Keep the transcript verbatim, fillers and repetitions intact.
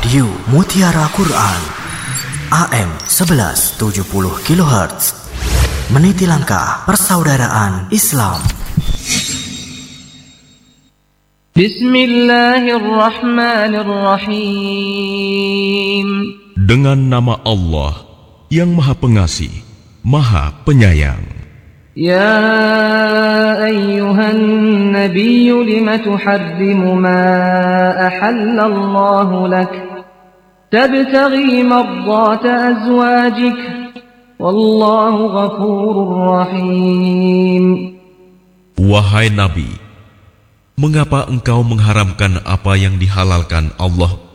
Radio Mutiara Quran A M sebelas tujuh puluh kilohertz, meniti langkah persaudaraan Islam. Bismillahirrahmanirrahim. Dengan nama Allah yang Maha Pengasih, Maha Penyayang. Ya ayyuhan nabiyyu lima tuharrimu ma ahallallahu lak tabtaghi mardata azwajik wallahu ghafurur rahim. Wahai Nabi, mengapa engkau mengharamkan apa yang dihalalkan Allah